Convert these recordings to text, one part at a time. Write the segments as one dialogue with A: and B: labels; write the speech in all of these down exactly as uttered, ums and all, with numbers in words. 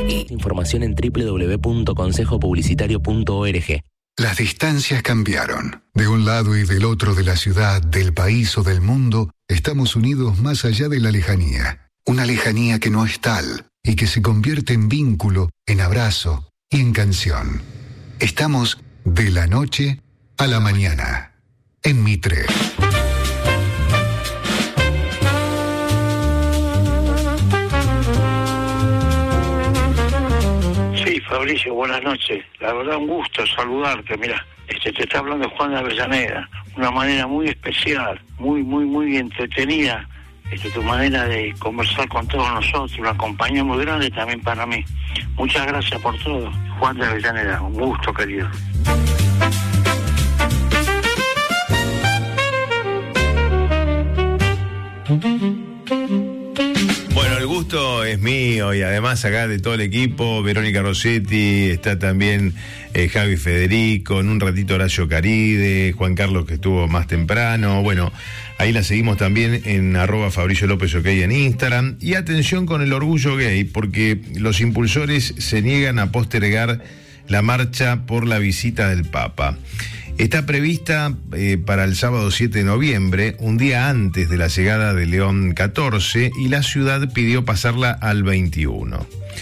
A: Información en doble u doble u doble u punto consejo publicitario punto org.
B: Las distancias cambiaron. De un lado y del otro de la ciudad, del país o del mundo, estamos unidos más allá de la lejanía. Una lejanía que no es tal y que se convierte en vínculo, en abrazo y en canción. Estamos de la noche a la mañana. En Mitre.
C: Sí, Fabricio, buenas noches. La verdad, un gusto saludarte. Mira, este, te está hablando Juan de Avellaneda. Una manera muy especial, muy, muy, muy entretenida. Este, tu manera de conversar con todos nosotros, una compañía muy grande también para mí. Muchas gracias por todo. Juan de Avellaneda, un gusto, querido.
D: Bueno, el gusto es mío y además acá de todo el equipo, Verónica Rossetti, está también eh, Javi Federico, en un ratito Horacio Caride, Juan Carlos que estuvo más temprano, bueno, ahí la seguimos también en arroba Fabricio López OK en Instagram. Y atención con el orgullo gay, porque los impulsores se niegan a postergar la marcha por la visita del Papa. Está prevista eh, para el sábado siete de noviembre, un día antes de la llegada de León catorce, y la ciudad pidió pasarla al veintiuno.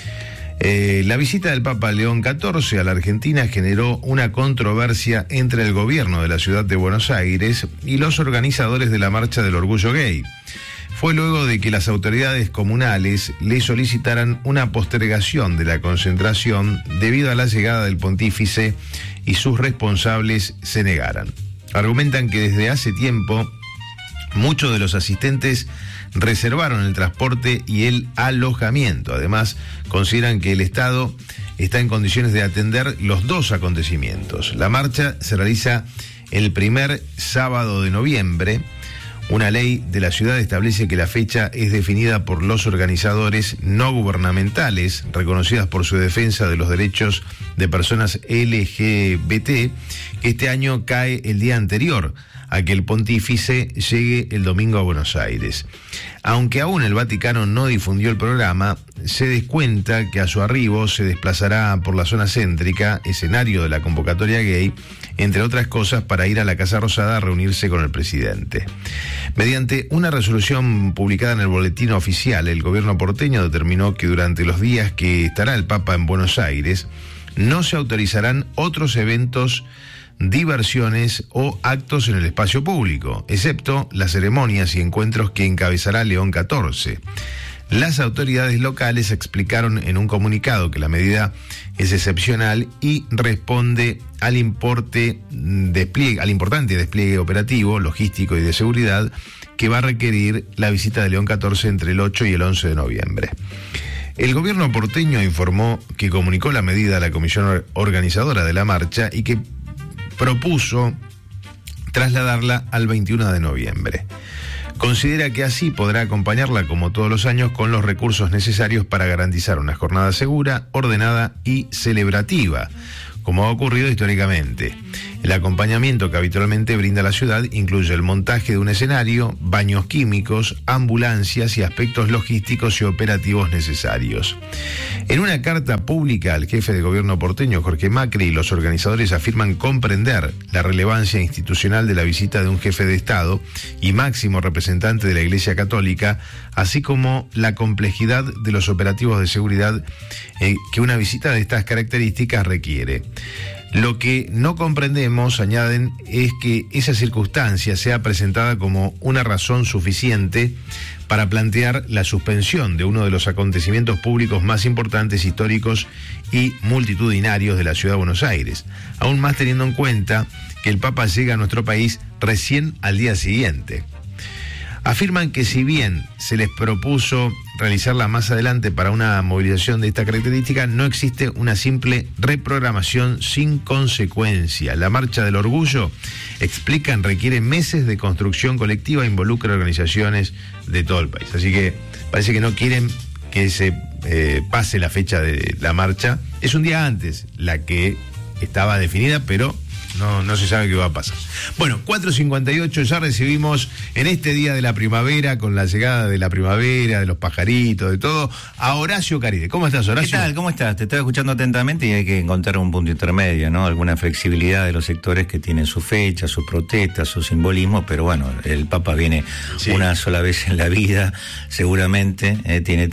D: Eh, la visita del Papa León catorce a la Argentina generó una controversia entre el gobierno de la ciudad de Buenos Aires y los organizadores de la Marcha del Orgullo Gay. Fue luego de que las autoridades comunales le solicitaran una postergación de la concentración debido a la llegada del pontífice y sus responsables se negaran. Argumentan que desde hace tiempo muchos de los asistentes reservaron el transporte y el alojamiento. Además, consideran que el Estado está en condiciones de atender los dos acontecimientos. La marcha se realiza el primer sábado de noviembre. Una ley de la ciudad establece que la fecha es definida por los organizadores no gubernamentales, reconocidas por su defensa de los derechos de personas L G B T, que este año cae el día anterior a que el pontífice llegue el domingo a Buenos Aires. Aunque aún el Vaticano no difundió el programa, se descuenta que a su arribo se desplazará por la zona céntrica, escenario de la convocatoria gay, entre otras cosas para ir a la Casa Rosada a reunirse con el presidente. Mediante una resolución publicada en el Boletín Oficial, el gobierno porteño determinó que durante los días que estará el Papa en Buenos Aires, no se autorizarán otros eventos, diversiones o actos en el espacio público, excepto las ceremonias y encuentros que encabezará León catorce. Las autoridades locales explicaron en un comunicado que la medida es excepcional y responde al importe despliegue, al importante despliegue operativo, logístico y de seguridad que va a requerir la visita de León catorce entre el ocho y el once de noviembre. El gobierno porteño informó que comunicó la medida a la comisión organizadora de la marcha y que propuso trasladarla al veintiuno de noviembre. Considera que así podrá acompañarla como todos los años con los recursos necesarios para garantizar una jornada segura, ordenada y celebrativa, como ha ocurrido históricamente. El acompañamiento que habitualmente brinda la ciudad incluye el montaje de un escenario, baños químicos, ambulancias y aspectos logísticos y operativos necesarios. En una carta pública al jefe de gobierno porteño, Jorge Macri, los organizadores afirman comprender la relevancia institucional de la visita de un jefe de Estado y máximo representante de la Iglesia Católica, así como la complejidad de los operativos de seguridad eh, que una visita de estas características requiere. Lo que no comprendemos, añaden, es que esa circunstancia sea presentada como una razón suficiente para plantear la suspensión de uno de los acontecimientos públicos más importantes, históricos y multitudinarios de la ciudad de Buenos Aires, aún más teniendo en cuenta que el Papa llega a nuestro país recién al día siguiente. Afirman que si bien se les propuso realizarla más adelante para una movilización de esta característica, no existe una simple reprogramación sin consecuencia. La Marcha del Orgullo, explican, requiere meses de construcción colectiva e involucra organizaciones de todo el país. Así que parece que no quieren que se eh, pase la fecha de la marcha. Es un día antes la que estaba definida, pero no, no se sabe qué va a pasar. Bueno, cuatro cincuenta y ocho, ya recibimos en este día de la primavera, con la llegada de la primavera, de los pajaritos, de todo, a Horacio Caride. ¿Cómo estás, Horacio?
E: ¿Qué tal? ¿Cómo estás? Te estaba escuchando atentamente y hay que encontrar un punto intermedio, ¿no? Alguna flexibilidad de los sectores que tienen su fecha, sus protestas, su simbolismo, pero bueno, el Papa viene sí. una sola vez en la vida, seguramente, eh, tiene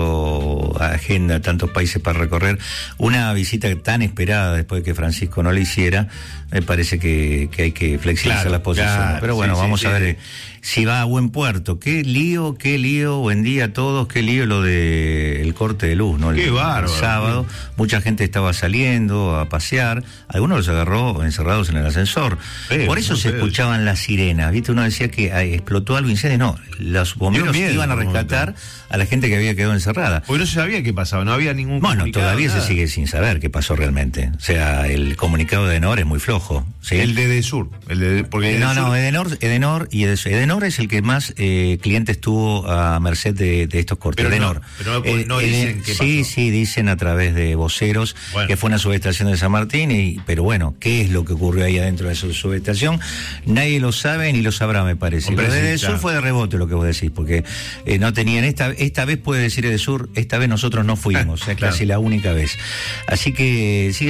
E: tanto agenda, tantos países para recorrer. Una visita tan esperada después de que Francisco no la hiciera, me parece que, que hay que flexibilizar claro, las posiciones. Claro, pero bueno, sí, vamos sí, a ver sí. si va a buen puerto. Qué lío, qué lío, buen día a todos, qué lío lo de el corte de luz, ¿no? El,
D: qué bárbaro.
E: El sábado, mucha gente estaba saliendo a pasear, algunos los agarró encerrados en el ascensor. Feo, Por eso se feo. escuchaban las sirenas, ¿viste? Uno decía que ay, explotó algo incendio, no, los bomberos miedo, iban a rescatar a la gente que había quedado encerrada.
D: Porque no se sabía qué pasaba, no había ningún
E: Bueno, todavía
D: nada.
E: se sigue sin saber qué pasó realmente. O sea, el comunicado de Edenor es muy flojo. ¿Sí?
D: El de Edesur. El de, porque
E: no, no, Edenor, Edenor y Edesur. Edenor es el que más eh, clientes tuvo a merced de, de estos cortes.
D: Pero
E: Edenor.
D: No, pero no, eh, no dicen qué
E: Sí,
D: pasó.
E: sí, dicen a través de voceros bueno. que fue una subestación de San Martín, y, pero bueno, ¿qué es lo que ocurrió ahí adentro de esa subestación? Nadie lo sabe ni lo sabrá, me parece. Hombre, lo de Edesur claro. fue de rebote lo que vos decís, porque eh, no tenían, esta, esta vez puede decir Edesur, esta vez nosotros no fuimos, es claro. casi la única vez. Así que sigue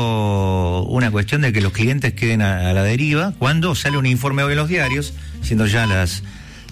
E: siendo una cuestión de que los clientes queden a, a la deriva cuando sale un informe hoy en los diarios, siendo ya las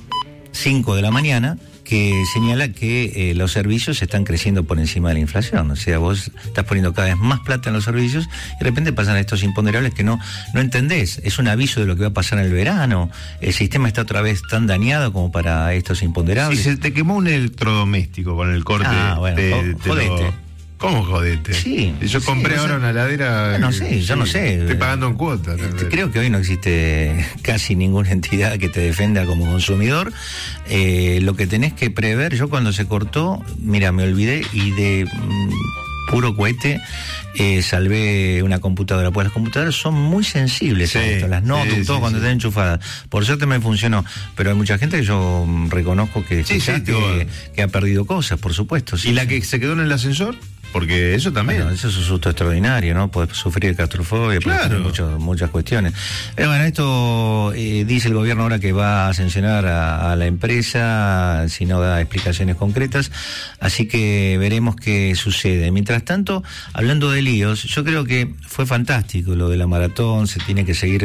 E: cinco de la mañana, que señala que eh, los servicios están creciendo por encima de la inflación. O sea, vos estás poniendo cada vez más plata en los servicios y de repente pasan estos imponderables que no, no entendés. Es un aviso de lo que va a pasar en el verano. El sistema está otra vez tan dañado como para estos imponderables.
D: Si se te quemó un electrodoméstico con el corte,
E: ah, bueno,
D: te,
E: jo- jodete.
D: Te lo... ¿Cómo jodete?
E: Sí.
D: Yo compré
E: sí,
D: ahora una heladera.
E: No sé, sí, yo no sé.
D: Estoy pagando en cuotas.
E: Creo que hoy no existe casi ninguna entidad que te defenda como consumidor. Eh, lo que tenés que prever, yo cuando se cortó, mira, me olvidé y de mmm, puro cohete eh, salvé una computadora. Pues las computadoras son muy sensibles
D: sí,
E: a esto, las notebooks, sí, todo sí, cuando sí. están enchufadas. Por suerte me funcionó, pero hay mucha gente que yo reconozco que,
D: sí, sí,
E: que, que ha perdido cosas, por supuesto. Sí,
D: ¿Y la
E: sí.
D: que se quedó en el ascensor? Porque eso también.
E: Bueno, eso es un susto extraordinario, ¿no? Puedes sufrir claustrofobia,
D: claro.
E: puedes muchas, muchas cuestiones. Pero bueno, esto eh, dice el gobierno ahora que va a sancionar a, a la empresa si no da explicaciones concretas, así que veremos qué sucede. Mientras tanto, hablando de líos, yo creo que fue fantástico lo de la maratón, se tiene que seguir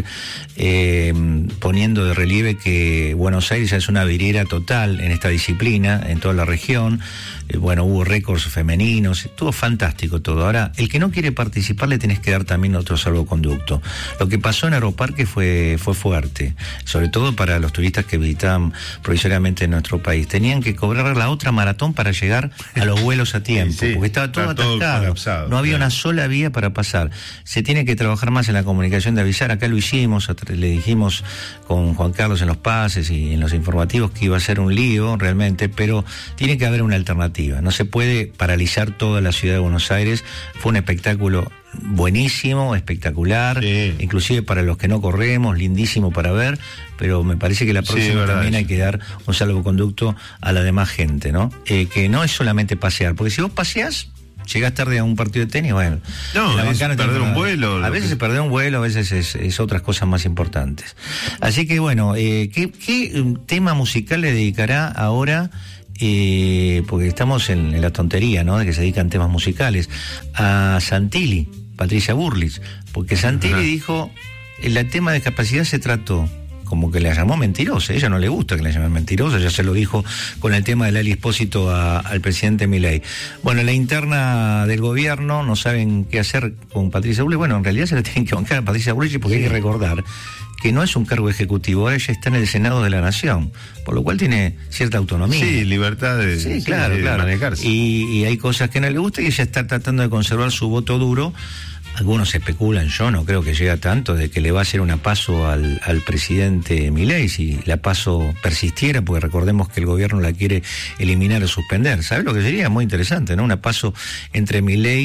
E: eh, poniendo de relieve que Buenos Aires ya es una vidriera total en esta disciplina, en toda la región. Eh, bueno, hubo récords femeninos, estuvo fantástico todo. Ahora, el que no quiere participar le tenés que dar también otro salvoconducto. Lo que pasó en Aeroparque fue, fue fuerte, sobre todo para los turistas que visitaban provisoriamente nuestro país. Tenían que cobrar la otra maratón para llegar a los vuelos a tiempo, sí, sí, porque estaba todo atascado, todo no había claro. una sola vía para pasar. Se tiene que trabajar más en la comunicación de avisar, acá lo hicimos, le dijimos con Juan Carlos en los pases y en los informativos que iba a ser un lío realmente, pero tiene que haber una alternativa. No se puede paralizar toda la ciudad de Buenos Aires. Fue un espectáculo buenísimo, espectacular, sí. inclusive para los que no corremos, lindísimo para ver, pero me parece que la próxima sí, también hay que dar un salvoconducto a la demás gente, ¿no? Eh, que no es solamente pasear, porque si vos paseás, llegás tarde a un partido de tenis, bueno.
D: No, es perder un vuelo.
E: A veces es perder un vuelo, a veces es, es otras cosas más importantes. Así que bueno, eh, ¿qué, qué tema musical le dedicará ahora? Eh, porque estamos en, en la tontería, ¿no? De que se dedican temas musicales. A Santilli, Patricia Bullrich, porque Santilli Ajá. dijo, el tema de discapacidad se trató como que la llamó mentirosa, a ella no le gusta que la llamen mentirosa, ya se lo dijo con el tema del Lali Espósito a, al presidente Milei. Bueno, la interna del gobierno no saben qué hacer con Patricia Bullrich. Bueno, en realidad se la tienen que bancar a Patricia Bullrich porque sí. hay que recordar que no es un cargo ejecutivo, ella está en el Senado de la Nación, por lo cual tiene cierta autonomía.
D: Sí, libertad de,
E: sí, claro,
D: de,
E: claro.
D: de manejarse.
E: Y, y hay cosas que no le gusta y ella está tratando de conservar su voto duro. Algunos especulan, yo no creo que llegue a tanto, de que le va a hacer una paso al, al presidente Milei, si la paso persistiera, porque recordemos que el gobierno la quiere eliminar o suspender. ¿Sabes lo que sería? Muy interesante, ¿no? Una paso entre Milei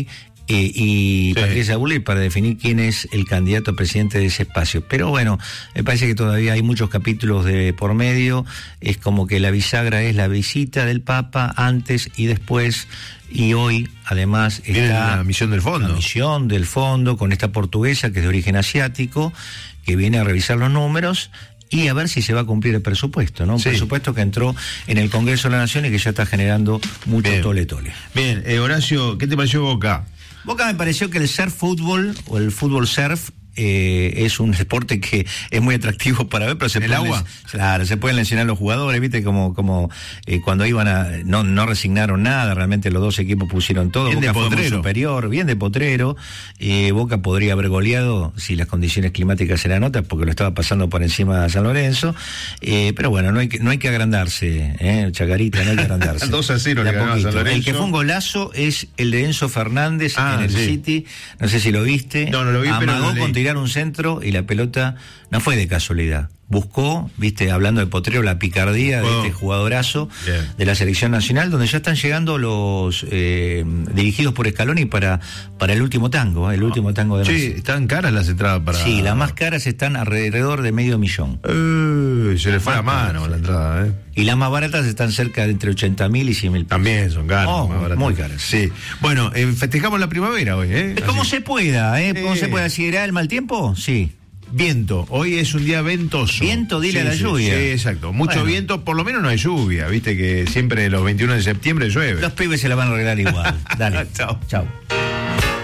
E: eh, y
D: Sí.
E: Patricia Bullrich para definir quién es el candidato a presidente de ese espacio. Pero bueno, me parece que todavía hay muchos capítulos de por medio, es como que la bisagra es la visita del Papa antes y después, y hoy además
D: Viene
E: está
D: la misión del fondo.
E: la misión del fondo con esta portuguesa que es de origen asiático, que viene a revisar los números y a ver si se va a cumplir el presupuesto, ¿no? Un
D: Sí.
E: presupuesto que entró en el Congreso de la Nación y que ya está generando mucho
D: Bien.
E: tole tole.
D: Bien, eh, Horacio, ¿qué te pareció Boca?
E: Boca me pareció que el surf fútbol o el fútbol surf eh, es un deporte que es muy atractivo para ver, pero se
D: ¿El
E: pueden
D: agua?
E: les- claro, se pueden lesionar los jugadores, viste, como como eh, cuando iban a no no resignaron nada, realmente los dos equipos pusieron todo.
D: Bien de
E: Boca fue muy
D: potrero.
E: superior, bien de potrero. Eh, Boca podría haber goleado si las condiciones climáticas eran otras, porque lo estaba pasando por encima de San Lorenzo. Eh, pero bueno, no hay que no hay que agrandarse, eh, Chacarita, no hay que agrandarse.
D: dos a cero
E: De
D: le ganó a
E: poquito.
D: San Lorenzo.
E: El que fue un golazo es el de Enzo Fernández
D: Ah,
E: en el
D: sí.
E: City, no sé si lo viste.
D: No, no lo vi, pero
E: Amagó
D: lo leí.
E: con tirar un centro y la pelota no fue de casualidad. Buscó, viste, hablando de potrero, la picardía de
D: Oh.
E: este jugadorazo
D: Bien.
E: de la selección nacional, donde ya están llegando los eh, dirigidos por Scaloni para, para el último tango, ¿eh? el último tango de
D: Sí,
E: Messi.
D: están caras las entradas para...
E: Sí, las más caras están alrededor de medio millón.
D: Eh, se le fue la
E: Más caras,
D: mano
E: sí.
D: la entrada, ¿eh?
E: Y las más baratas están cerca de entre ochenta mil y cien mil pesos.
D: También son caras.
E: Oh,
D: más baratas.
E: muy caras.
D: Sí. Bueno, eh, festejamos la primavera hoy, ¿eh?
E: Como
D: Así.
E: se pueda, ¿eh? ¿Cómo
D: Eh.
E: se pueda? ¿Si irá el mal tiempo? Sí.
D: Viento, hoy es un día ventoso.
E: Viento, dile a la
D: sí,
E: lluvia.
D: Sí, exacto. Mucho
E: Bueno.
D: viento, por lo menos no hay lluvia. Viste que siempre los veintiuno de septiembre llueve.
E: Los pibes se la van a arreglar igual. Dale.
D: Chao.
E: Chao.